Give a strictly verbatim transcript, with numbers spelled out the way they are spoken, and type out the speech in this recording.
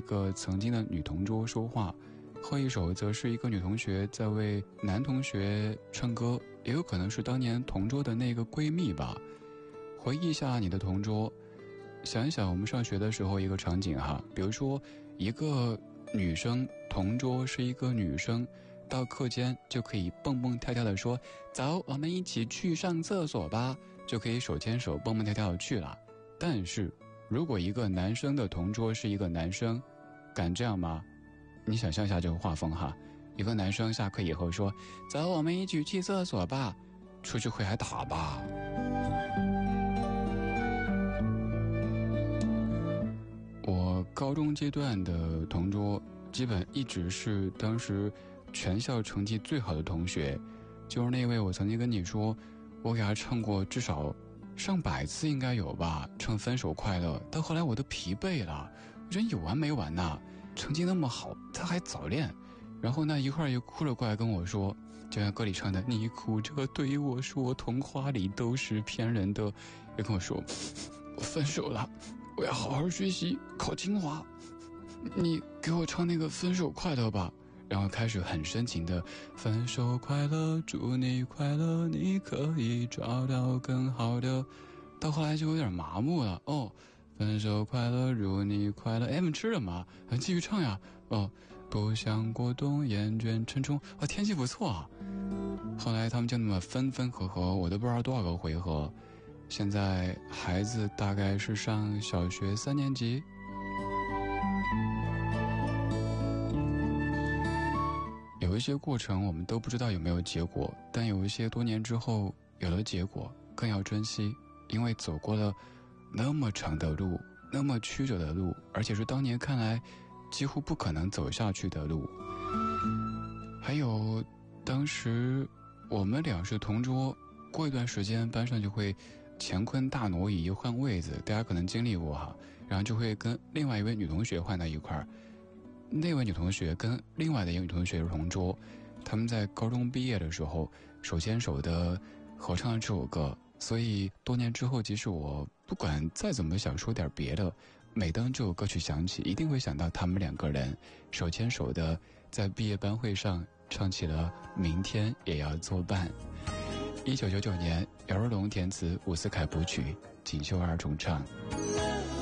个曾经的女同桌说话，后一首则是一个女同学在为男同学唱歌，也有可能是当年同桌的那个闺蜜吧。回忆一下你的同桌，想一想我们上学的时候一个场景哈，比如说一个女生同桌是一个女生，到课间就可以蹦蹦跳跳的说走，我们一起去上厕所吧，就可以手牵手蹦蹦跳跳的去了。但是如果一个男生的同桌是一个男生，敢这样吗？你想象一下这个画风哈，一个男生下课以后说走，我们一起去厕所吧，出去会挨打吧。我高中阶段的同桌基本一直是当时全校成绩最好的同学，就是那位我曾经跟你说我给他唱过至少上百次应该有吧，唱分手快乐，到后来我都疲惫了，我觉得有完没完呐，成绩那么好他还早恋。然后那一会儿又哭了过来跟我说，就像歌里唱的你哭着对我说童话里都是骗人的，也跟我说我分手了，我要好好学习考清华，你给我唱那个分手快乐吧。然后开始很深情的分手快乐，祝你快乐，你可以找到更好的。到后来就有点麻木了，哦，分手快乐，祝你快乐，哎，们吃了吗？继续唱呀。哦，不想过冬，厌倦沉重，哦，天气不错啊。后来他们就那么分分合合，我都不知道多少个回合。现在孩子大概是上小学三年级。有一些过程我们都不知道有没有结果，但有一些多年之后有了结果更要珍惜，因为走过了那么长的路，那么曲折的路，而且是当年看来几乎不可能走下去的路。还有当时我们俩是同桌，过一段时间班上就会乾坤大挪移换位子，大家可能经历过哈，然后就会跟另外一位女同学换到一块儿。那位女同学跟另外的一个女同学是同桌，他们在高中毕业的时候手牵手的合唱了这首歌，所以多年之后即使我不管再怎么想说点别的，每当这首歌曲响起，一定会想到他们两个人手牵手的在毕业班会上唱起了明天也要作伴。一九九九年，姚若龙填词，伍思凯谱曲，锦绣二重唱。